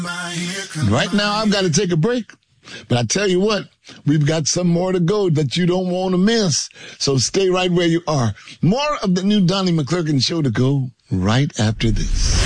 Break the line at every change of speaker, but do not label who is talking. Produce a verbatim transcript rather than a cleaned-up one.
Right now, I've got to take a break. But I tell you what, we've got some more to go that you don't want to miss. So stay right where you are. More of the new Donnie McClurkin show to go right after this.